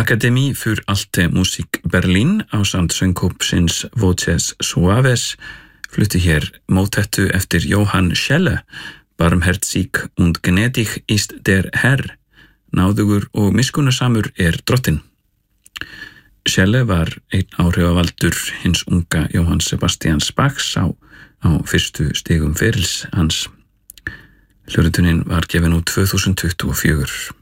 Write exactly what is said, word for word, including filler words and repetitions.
Akademie für Alte Musik Berlin ásamt söngkópsins Voces Suaves flutti hér mótettu eftir Johann Schelle, Barmherzig und gnädig ist der Herr, náðugur og miskunnasamur er drottinn. Schelle var einn áhrifavaldur hins unga Johann Sebastian Bachs á, á fyrstu stigum ferils hans. Hljóðritunin var gefin út tvö þúsund tuttugu og fjögur.